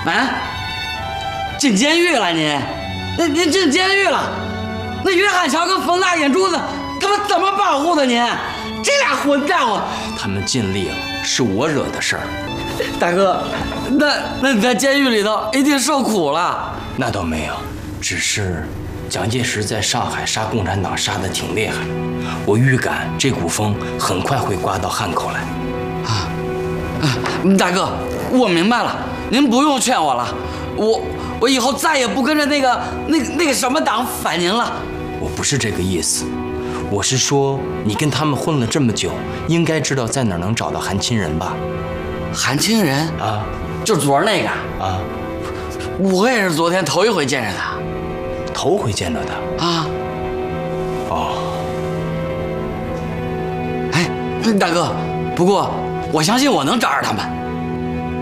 啊？进监狱了您？您进监狱了？那约翰乔跟冯大眼珠子他们怎么保护的您？这俩混账啊！ 他们尽力了，是我惹的事儿。 大哥，那你在监狱里头一定受苦了。 那倒没有，只是蒋介石在上海杀共产党杀得挺厉害，我预感这股风很快会刮到汉口来。 大哥，我明白了，您不用劝我了，我以后再也不跟着那个什么党反您了。 我不是这个意思，我是说你跟他们混了这么久，应该知道在哪儿能找到韩亲人吧？ 韩亲人啊， 就是昨儿那个啊， 我也是昨天头一回见着他。 头回见到他啊？ 哦， 哎，大哥，不过我相信我能找着他们。